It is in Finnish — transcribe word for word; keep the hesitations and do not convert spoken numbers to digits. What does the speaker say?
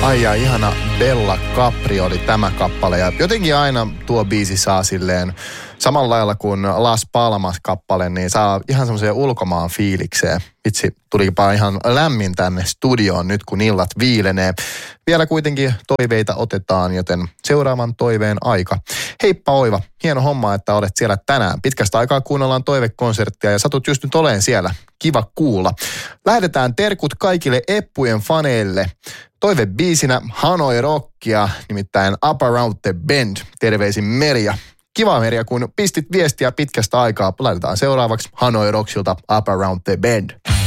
Ai ja ihana Bella Capri oli tämä kappale ja jotenkin aina tuo biisi saa silleen samalla lailla kuin Las Palmas-kappale, niin saa ihan semmoiseen ulkomaan fiilikseen. Vitsi, tulipa ihan lämmin tänne studioon nyt, kun illat viilenee. Vielä kuitenkin toiveita otetaan, joten seuraavan toiveen aika. Heippa Oiva, hieno homma, että olet siellä tänään. Pitkästä aikaa kuunnellaan toivekonserttia ja satut just nyt oleen siellä. Kiva kuulla. Lähdetään terkut kaikille Eppujen faneille. Toivebiisinä Hanoi Rockia, nimittäin Up Around the Bend. Terveisin Merja. Kiva Merja, kun pistit viestiä pitkästä aikaa. Laitetaan seuraavaksi Hanoi Rocksilta Up Around the Bend.